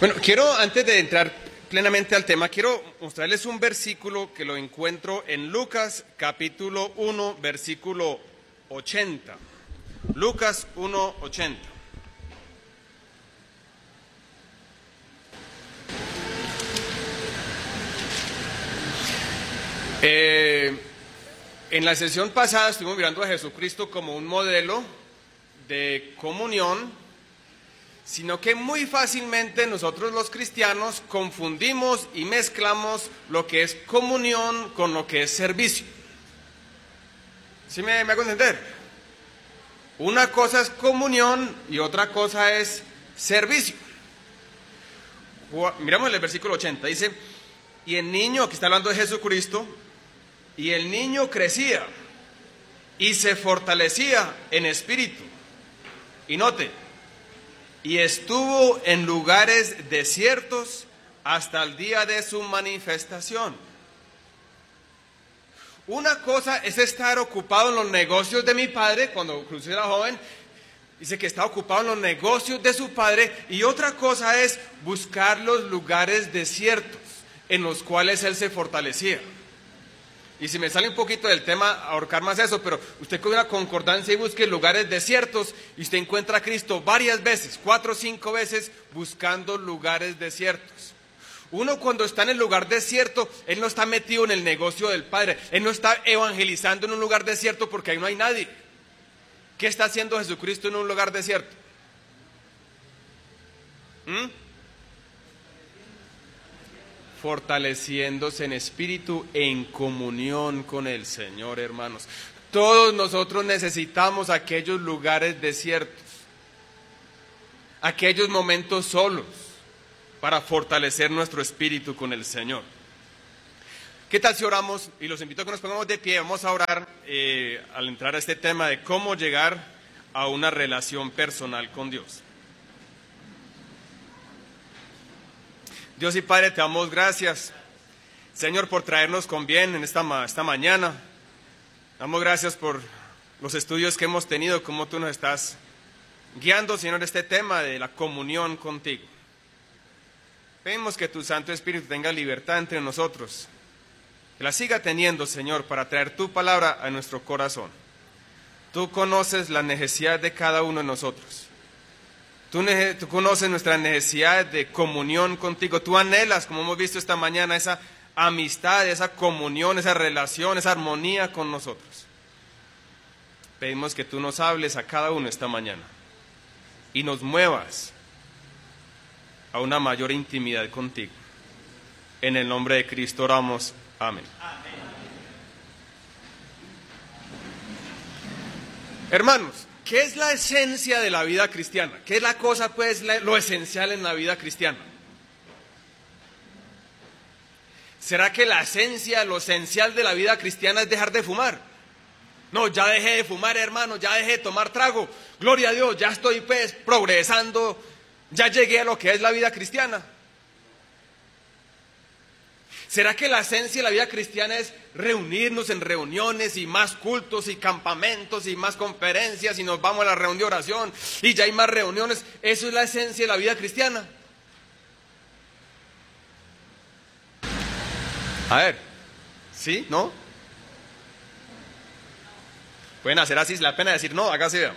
Bueno, quiero, antes de entrar plenamente al tema, quiero mostrarles un versículo que lo encuentro en Lucas capítulo 1, versículo 80. Lucas 1, 80. En la sesión pasada estuvimos mirando a Jesucristo como un modelo de comunión, sino que muy fácilmente nosotros los cristianos confundimos y mezclamos lo que es comunión con lo que es servicio. ¿Sí me hago entender? Una cosa es comunión y otra cosa es servicio. Miramos el versículo 80, dice, y el niño, que está hablando de Jesucristo, y el niño crecía y se fortalecía en espíritu. Y note, y estuvo en lugares desiertos hasta el día de su manifestación. Una cosa es estar ocupado en los negocios de mi padre. Cuando Cruz era joven, dice que estaba ocupado en los negocios de su padre, y otra cosa es buscar los lugares desiertos en los cuales él se fortalecía. Y si me sale un poquito del tema, ahorcar más eso, pero usted con una concordancia y busque lugares desiertos, y usted encuentra a Cristo varias veces, 4 o 5 veces, buscando lugares desiertos. Uno, cuando está en el lugar desierto, él no está metido en el negocio del Padre, él no está evangelizando en un lugar desierto porque ahí no hay nadie. ¿Qué está haciendo Jesucristo en un lugar desierto? Fortaleciéndose en espíritu, en comunión con el Señor, hermanos. Todos nosotros necesitamos aquellos lugares desiertos, aquellos momentos solos, para fortalecer nuestro espíritu con el Señor. ¿Qué tal si oramos? Y los invito a que nos pongamos de pie. Vamos a orar al entrar a este tema de cómo llegar a una relación personal con Dios. Dios y Padre, te damos gracias, Señor, por traernos con bien en esta mañana. Damos gracias por los estudios que hemos tenido, cómo tú nos estás guiando, Señor, este tema de la comunión contigo. Pedimos que tu Santo Espíritu tenga libertad entre nosotros, que la siga teniendo, Señor, para traer tu palabra a nuestro corazón. Tú conoces la necesidad de cada uno de nosotros. Tú conoces nuestra necesidad de comunión contigo. Tú anhelas, como hemos visto esta mañana, esa amistad, esa comunión, esa relación, esa armonía con nosotros. Pedimos que tú nos hables a cada uno esta mañana y nos muevas a una mayor intimidad contigo. En el nombre de Cristo oramos. Amén. Amén. Hermanos, ¿qué es la esencia de la vida cristiana? ¿Qué es la cosa, pues, lo esencial en la vida cristiana? ¿Será que la esencia, lo esencial de la vida cristiana es dejar de fumar? No, ya dejé de fumar, hermano, ya dejé de tomar trago. Gloria a Dios, ya estoy, pues, progresando, ya llegué a lo que es la vida cristiana. ¿Será que la esencia de la vida cristiana es reunirnos en reuniones y más cultos y campamentos y más conferencias y nos vamos a la reunión de oración y ya hay más reuniones? ¿Eso es la esencia de la vida cristiana? A ver, ¿sí? ¿No? Pueden hacer así, es la pena decir no, acá se vea.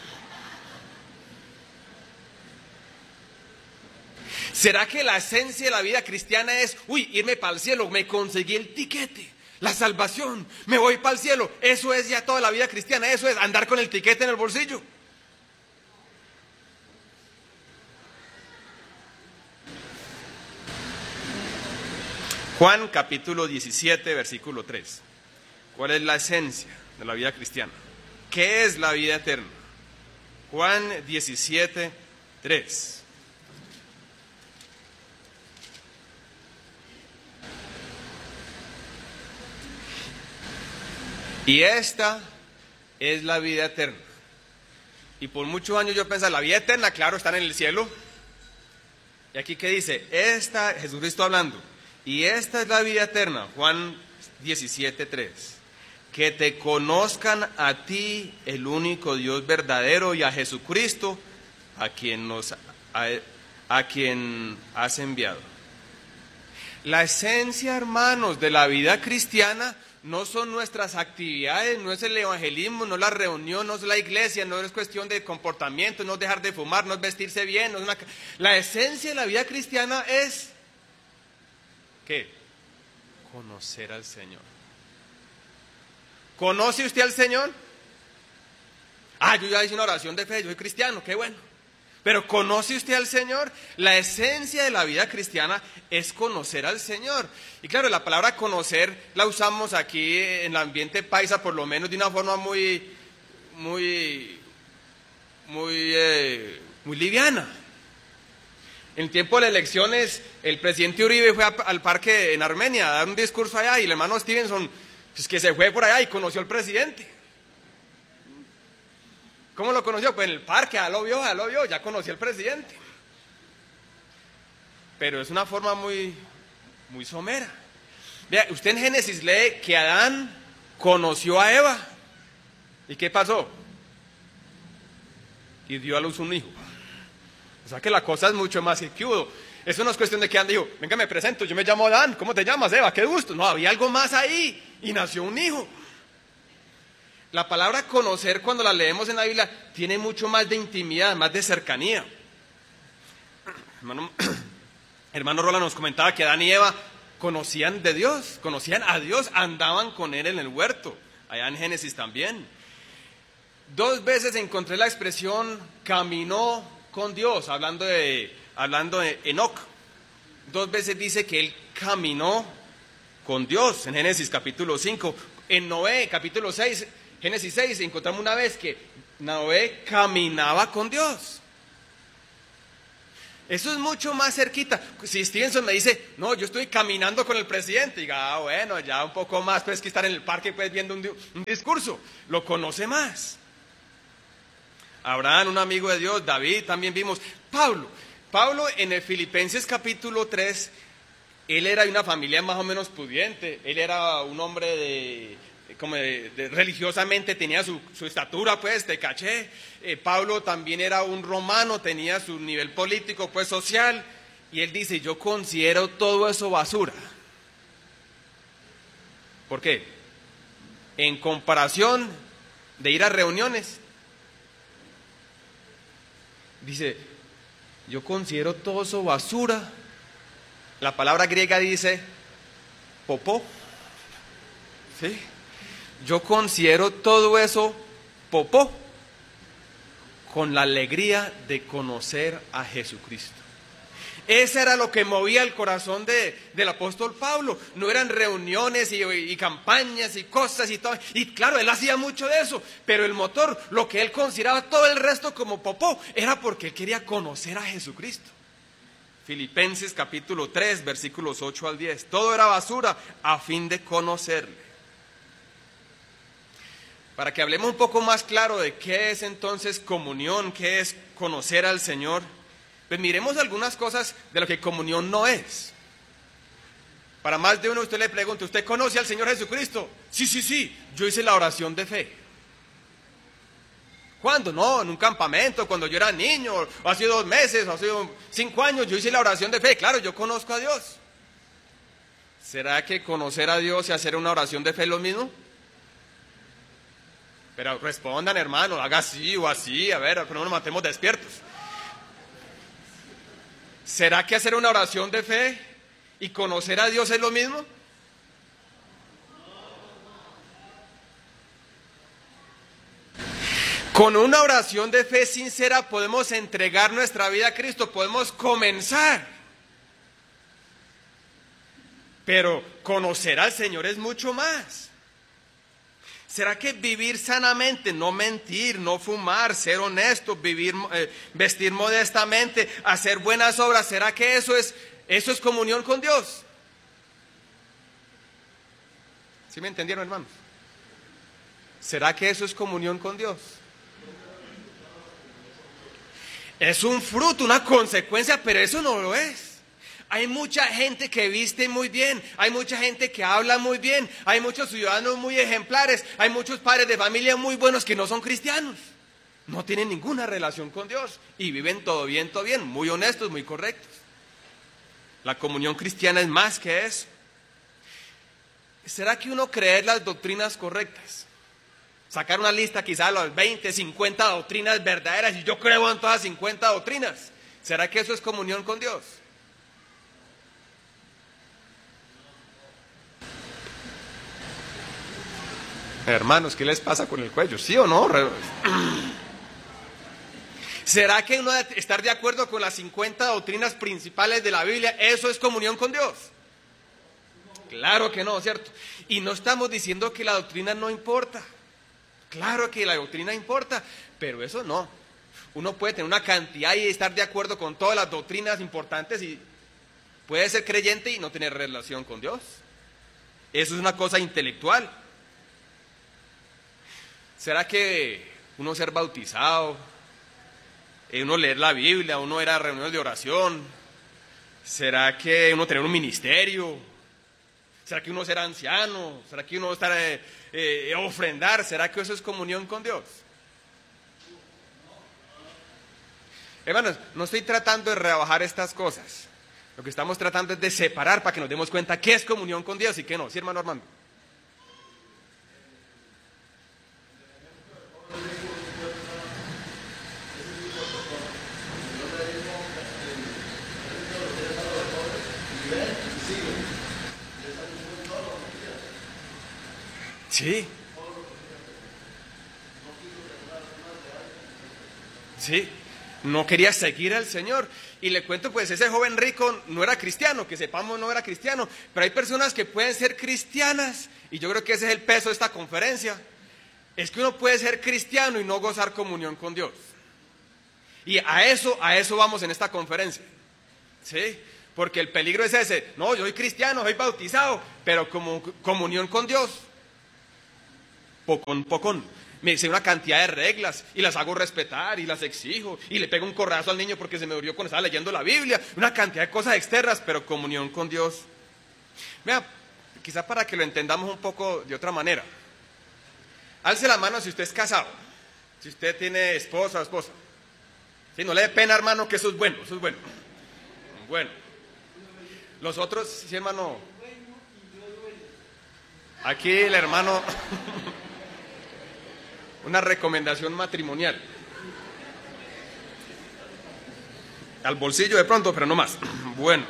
¿Será que la esencia de la vida cristiana es, irme para el cielo, me conseguí el tiquete, la salvación, me voy para el cielo? Eso es ya toda la vida cristiana, eso es andar con el tiquete en el bolsillo. Juan capítulo 17, versículo 3. ¿Cuál es la esencia de la vida cristiana? ¿Qué es la vida eterna? Juan 17, 3. Y esta es la vida eterna. Y por muchos años yo pensaba, la vida eterna, claro, está en el cielo. Y aquí ¿qué dice? Jesucristo hablando. Y esta es la vida eterna, Juan 17:3. Que te conozcan a ti, el único Dios verdadero, y a Jesucristo, a quien a quien has enviado. La esencia, hermanos, de la vida cristiana no son nuestras actividades, no es el evangelismo, no es la reunión, no es la iglesia, no es cuestión de comportamiento, no es dejar de fumar, no es vestirse bien. No es La esencia de la vida cristiana es, ¿qué? Conocer al Señor. ¿Conoce usted al Señor? Yo ya hice una oración de fe, yo soy cristiano, qué bueno. Pero ¿conoce usted al Señor? La esencia de la vida cristiana es conocer al Señor. Y claro, la palabra conocer la usamos aquí en el ambiente paisa, por lo menos de una forma muy liviana. En el tiempo de las elecciones, el presidente Uribe fue al parque en Armenia a dar un discurso allá, y el hermano Stevenson, pues que se fue por allá y conoció al presidente. ¿Cómo lo conoció? Pues en el parque, ya lo vio, ya conoció al presidente. Pero es una forma muy somera. Vea, usted en Génesis lee que Adán conoció a Eva. ¿Y qué pasó? Y dio a luz un hijo. O sea que la cosa es mucho más que hubo. Eso no es cuestión de que Adán dijo, venga, me presento, yo me llamo Adán, ¿cómo te llamas, Eva? Qué gusto. No, había algo más ahí y nació un hijo. La palabra conocer, cuando la leemos en la Biblia, tiene mucho más de intimidad, más de cercanía. Hermano Roland nos comentaba que Adán y Eva conocían de Dios, conocían a Dios, andaban con Él en el huerto, allá en Génesis también. 2 veces encontré la expresión caminó con Dios, hablando de Enoc. 2 veces dice que él caminó con Dios, en Génesis capítulo 5. En Noé, capítulo 6, Génesis 6, encontramos una vez que Noé caminaba con Dios. Eso es mucho más cerquita. Si Stevenson me dice, no, yo estoy caminando con el presidente, diga, bueno, ya un poco más, pues que estar en el parque pues viendo un discurso, lo conoce más. Abraham, un amigo de Dios, David, también vimos. Pablo en el Filipenses capítulo 3, él era de una familia más o menos pudiente, él era un hombre religiosamente tenía su estatura, pues, de caché. Pablo también era un romano, tenía su nivel político, pues, social, y él dice, yo considero todo eso basura. ¿Por qué? En comparación de ir a reuniones, dice, yo considero todo eso basura. La palabra griega dice, popó, ¿sí? Yo considero todo eso popó con la alegría de conocer a Jesucristo. Ese era lo que movía el corazón del apóstol Pablo. No eran reuniones y campañas y cosas y todo. Y claro, él hacía mucho de eso, pero el motor, lo que él consideraba todo el resto como popó, era porque él quería conocer a Jesucristo. Filipenses capítulo 3, versículos 8 al 10. Todo era basura a fin de conocerle. Para que hablemos un poco más claro de qué es entonces comunión, qué es conocer al Señor, pues miremos algunas cosas de lo que comunión no es. Para más de uno usted le pregunta, ¿usted conoce al Señor Jesucristo? Sí, yo hice la oración de fe. ¿Cuándo? No, en un campamento, cuando yo era niño, o hace 2 meses, o hace 5 años, yo hice la oración de fe. Claro, yo conozco a Dios. ¿Será que conocer a Dios y hacer una oración de fe es lo mismo? Pero respondan, hermano, haga así o así, a ver, no nos matemos despiertos. ¿Será que hacer una oración de fe y conocer a Dios es lo mismo? Con una oración de fe sincera podemos entregar nuestra vida a Cristo, podemos comenzar. Pero conocer al Señor es mucho más. ¿Será que vivir sanamente, no mentir, no fumar, ser honesto, vestir modestamente, hacer buenas obras, será que eso es comunión con Dios? ¿Sí me entendieron, hermanos? ¿Será que eso es comunión con Dios? Es un fruto, una consecuencia, pero eso no lo es. Hay mucha gente que viste muy bien, hay mucha gente que habla muy bien, hay muchos ciudadanos muy ejemplares, hay muchos padres de familia muy buenos que no son cristianos. no tienen ninguna relación con Dios y viven todo bien, muy honestos, muy correctos. La comunión cristiana es más que eso. ¿Será que uno cree las doctrinas correctas? Sacar una lista quizás de las 20, 50 doctrinas verdaderas y yo creo en todas las 50 doctrinas. ¿Será que eso es comunión con Dios? Hermanos, ¿qué les pasa con el cuello? ¿Sí o no? ¿Será que uno debe estar de acuerdo con las 50 doctrinas principales de la Biblia? ¿Eso es comunión con Dios? Claro que no, ¿cierto? Y no estamos diciendo que la doctrina no importa. Claro que la doctrina importa, pero eso no. Uno puede tener una cantidad y estar de acuerdo con todas las doctrinas importantes y puede ser creyente y no tener relación con Dios. Eso es una cosa intelectual. ¿Será que uno ser bautizado, uno leer la Biblia, uno ir a reuniones de oración? ¿Será que uno tener un ministerio? ¿Será que uno ser anciano? ¿Será que uno estar ofrendar? ¿Será que eso es comunión con Dios? Hermanos, no estoy tratando de rebajar estas cosas. Lo que estamos tratando es de separar para que nos demos cuenta qué es comunión con Dios y qué no. ¿Sí, hermano Armando? Sí. Sí. No quería seguir al Señor. Y le cuento, pues ese joven rico no era cristiano, que sepamos no era cristiano, pero hay personas que pueden ser cristianas, y yo creo que ese es el peso de esta conferencia, es que uno puede ser cristiano y no gozar comunión con Dios. Y a eso vamos en esta conferencia, ¿sí? Porque el peligro es ese, no, yo soy cristiano, soy bautizado, pero como comunión con Dios, pocón. Me hice una cantidad de reglas y las hago respetar y las exijo y le pego un corrazo al niño porque se me murió cuando estaba leyendo la Biblia, una cantidad de cosas externas, pero comunión con Dios. Vea, quizá para que lo entendamos un poco de otra manera. Alce la mano si usted es casado, si usted tiene esposa o esposa. Si no le dé pena, hermano, que eso es bueno, eso es bueno. Bueno. Los otros, sí, hermano. Aquí el hermano... Una recomendación matrimonial. Al bolsillo de pronto, pero no más. Bueno.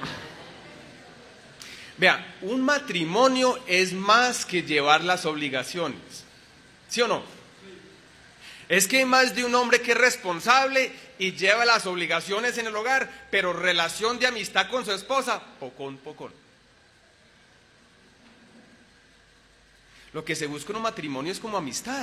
Vea, un matrimonio es más que llevar las obligaciones. ¿Sí o no? Es que hay más de un hombre que es responsable y lleva las obligaciones en el hogar, pero relación de amistad con su esposa, pocón. Lo que se busca en un matrimonio es como amistad.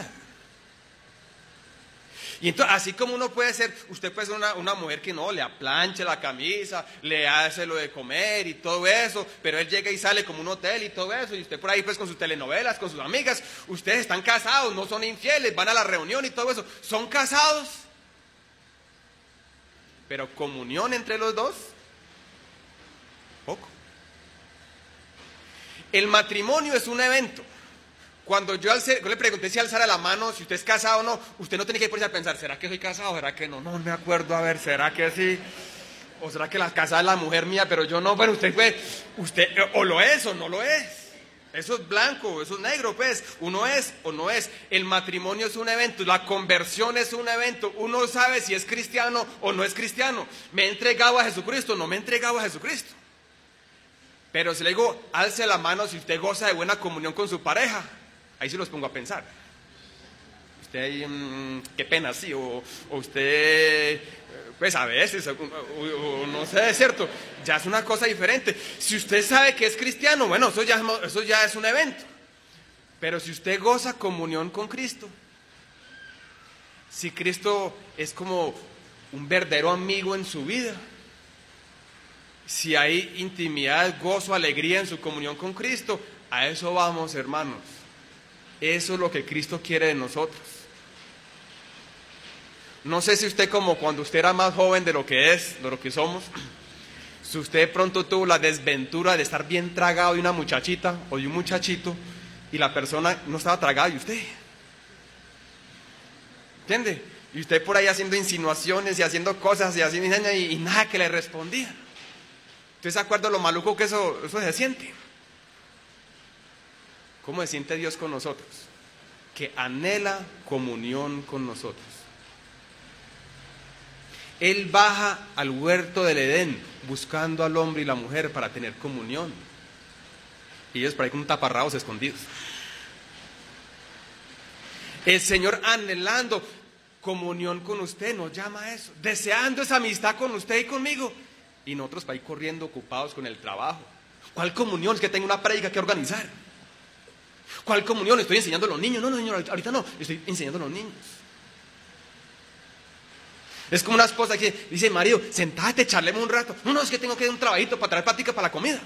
Y entonces, así como uno puede ser, usted puede ser una mujer que no, le aplanche la camisa, le hace lo de comer y todo eso, pero él llega y sale como un hotel y todo eso, y usted por ahí pues con sus telenovelas, con sus amigas, ustedes están casados, no son infieles, van a la reunión y todo eso, son casados, pero comunión entre los dos, poco. El matrimonio es un evento. Cuando yo le pregunté si alzara la mano, si usted es casado o no, usted no tiene que ponerse a pensar, ¿será que soy casado? ¿Será que no? No me acuerdo, a ver, ¿será que sí? ¿O será que la casada es la mujer mía, pero yo no? Bueno, usted o lo es o no lo es. Eso es blanco, eso es negro, pues. Uno es o no es. El matrimonio es un evento, la conversión es un evento. Uno sabe si es cristiano o no es cristiano. ¿Me he entregado a Jesucristo o no me he entregado a Jesucristo? Pero si le digo, alce la mano si usted goza de buena comunión con su pareja. Ahí sí los pongo a pensar. Usted, qué pena, sí, o usted, pues a veces, o no sé, es cierto, ya es una cosa diferente. Si usted sabe que es cristiano, bueno, eso ya es un evento. Pero si usted goza comunión con Cristo, si Cristo es como un verdadero amigo en su vida, si hay intimidad, gozo, alegría en su comunión con Cristo, a eso vamos, hermanos. Eso es lo que Cristo quiere de nosotros. No sé si usted, como cuando usted era más joven de lo que somos, si usted de pronto tuvo la desventura de estar bien tragado de una muchachita o de un muchachito y la persona no estaba tragada y usted, ¿entiende? Y usted por ahí haciendo insinuaciones y haciendo cosas y nada que le respondía. ¿Usted se acuerda lo maluco que eso se siente? ¿Cómo se siente Dios con nosotros? Que anhela comunión con nosotros. Él baja al huerto del Edén buscando al hombre y la mujer para tener comunión. Y ellos por ahí con taparrabos escondidos. El Señor anhelando comunión con usted nos llama a eso, deseando esa amistad con usted y conmigo. Y nosotros para ir corriendo ocupados con el trabajo. ¿Cuál comunión? Es que tengo una prédica que organizar. ¿Cuál comunión? Estoy enseñando a los niños. No, señor, ahorita no, estoy enseñando a los niños. Es como una esposa que dice, marido, sentate, charlemos un rato. No, es que tengo que dar un trabajito para traer plática para la comida.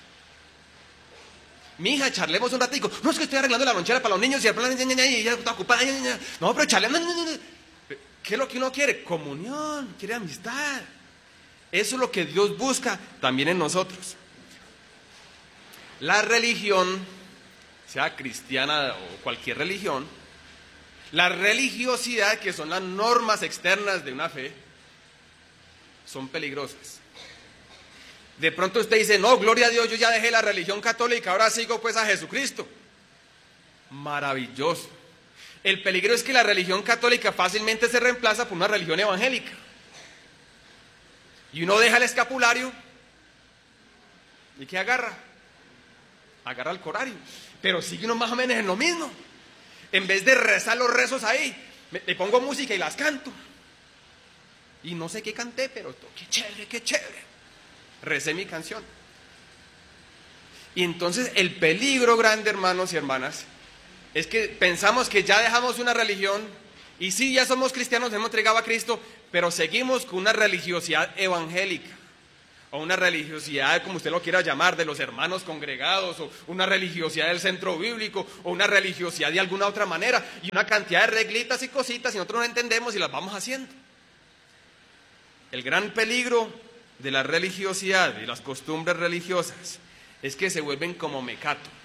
Mi hija, charlemos un ratico. No, es que estoy arreglando la lonchera para los niños y ella está ocupada. No, pero charlemos. ¿Qué es lo que uno quiere? Comunión, quiere amistad. Eso es lo que Dios busca también en nosotros. La religión, sea cristiana o cualquier religión, la religiosidad, que son las normas externas de una fe, son peligrosas. De pronto usted dice, no, gloria a Dios, yo ya dejé la religión católica, ahora sigo pues a Jesucristo. Maravilloso. El peligro es que la religión católica fácilmente se reemplaza por una religión evangélica. Y uno deja el escapulario y ¿qué agarra? Agarra el corario. Pero sigue uno más o menos en lo mismo. En vez de rezar los rezos ahí, le pongo música y las canto. Y no sé qué canté, pero qué chévere, qué chévere. Recé mi canción. Y entonces el peligro grande, hermanos y hermanas, es que pensamos que ya dejamos una religión y sí, ya somos cristianos, hemos entregado a Cristo, pero seguimos con una religiosidad evangélica o una religiosidad, como usted lo quiera llamar, de los hermanos congregados, o una religiosidad del centro bíblico, o una religiosidad de alguna otra manera, y una cantidad de reglitas y cositas y nosotros no entendemos y las vamos haciendo. El gran peligro de la religiosidad y las costumbres religiosas es que se vuelven como mecato.